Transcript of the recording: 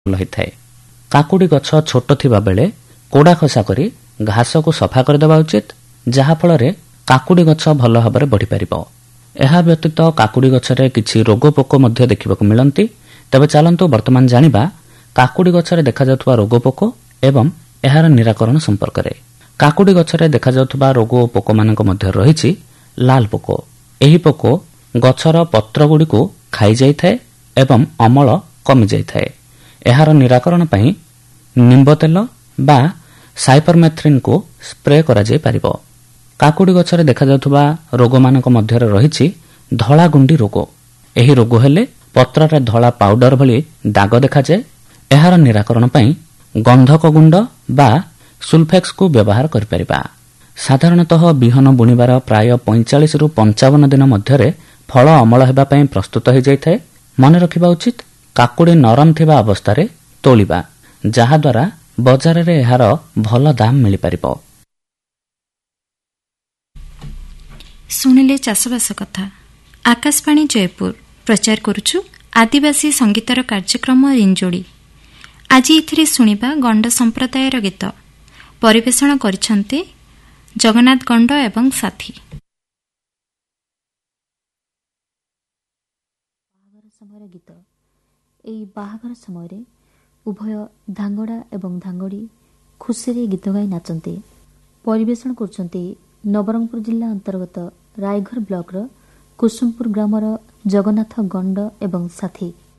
ହୋଇଥାଏ। କାକୁଡ଼ି ଗଛ ଛୋଟ ଥିବା ବେଳେ କୋଡ଼ା ଖସା କରି ଘାସକୁ ସଫା କରିଦେବା ଉଚିତ, ଯାହାଫଳରେ କାକୁଡ଼ି ଗଛ ଭଲ ଭାବରେ ବଢ଼ିପାରିବ। ଏହା ବ୍ୟତୀତ କାକୁଡ଼ି ଗଛରେ କିଛି ରୋଗ ପୋକ ମଧ୍ୟ ଦେଖିବାକୁ ମିଳନ୍ତି। ତେବେ ଚାଲନ୍ତୁ ବର୍ତ୍ତମାନ ଜାଣିବା କାକୁଡ଼ି ଗଛରେ ଦେଖାଯାଉଥିବା ରୋଗ ପୋକ ଏବଂ ଏହାର ନିରାକରଣ ସମ୍ପର୍କରେ। କାକୁଡ଼ି ଗଛରେ ଦେଖାଯାଉଥିବା ରୋଗ ଓ ପୋକମାନଙ୍କ ମଧ୍ୟରେ ରହିଛି ଲାଲ ପୋକ। ଏହି ପୋକ ଗଛର ପତ୍ରଗୁଡ଼ିକୁ ଖାଇଯାଇଥାଏ ଏବଂ ଅମଳ କମିଯାଇଥାଏ। ଏହାର ନିରାକରଣ ପାଇଁ ନିମ୍ବ ତେଲ ବା ସାଇପରମେଥ୍ରିନ୍କୁ ସ୍ପ୍ରେ କରାଯାଇପାରିବ। କାକୁଡ଼ି ଗଛରେ ଦେଖାଯାଉଥିବା ରୋଗମାନଙ୍କ ମଧ୍ୟରେ ରହିଛି ଧଳା ଗୁଣ୍ଡି ରୋଗ। ଏହି ରୋଗ ହେଲେ ପତ୍ରରେ ଧଳା ପାଉଡର ଭଳି ଦାଗ ଦେଖାଯାଏ। ଏହାର ନିରାକରଣ ପାଇଁ ଗନ୍ଧକ ଗୁଣ୍ଡ ବା ସୁଲଫେକ୍ସକୁ ବ୍ୟବହାର କରିପାରିବା। ସାଧାରଣତଃ ବିହନ ବୁଣିବାର ପ୍ରାୟ 45ରୁ 55 ଦିନ ମଧ୍ୟରେ ଫଳ ଅମଳ ହେବା ପାଇଁ ପ୍ରସ୍ତୁତ ହୋଇଯାଇଥାଏ। ମନେ ରଖିବା ଉଚିତ, କାକୁଡ଼ି ନରମ ଥିବା ଅବସ୍ଥାରେ ତୋଳିବା, ଯାହାଦ୍ୱାରା ବଜାରରେ ଏହାର ଭଲ ଦାମ ମିଳିପାରିବ। ଶୁଣିଲେ ଚାଷବାସ କଥା। ଆକାଶବାଣୀ ଜୟପୁର ପ୍ରଚାର କରୁଛୁ ଆଦିବାସୀ ସଙ୍ଗୀତର କାର୍ଯ୍ୟକ୍ରମ ରିଞ୍ଜୋଡ଼ି। ଆଜି ଏଥିରେ ଶୁଣିବା ଗଣ୍ଡ ସମ୍ପ୍ରଦାୟର ଗୀତ। ପରିବେଷଣ କରିଛନ୍ତି ଜଗନ୍ନାଥ ଗଣ୍ଡ ଏବଂ ସାଥୀ। ବାହାଘର ସମୟର ଗୀତ। ଏହି ବାହାଘର ସମୟରେ ଉଭୟ ଧାଙ୍ଗଡ଼ା ଏବଂ ଧାଙ୍ଗଡ଼ି ଖୁସିରେ ଗୀତ ଗାଇ ନାଚନ୍ତି। ପରିବେଷଣ କରୁଛନ୍ତି ନବରଙ୍ଗପୁର ଜିଲ୍ଲା ଅନ୍ତର୍ଗତ ରାୟଘର ବ୍ଲକର କୁସୁମପୁର ଗ୍ରାମର ଜଗନ୍ନାଥ ଗଣ୍ଡ ଏବଂ ସାଥୀ।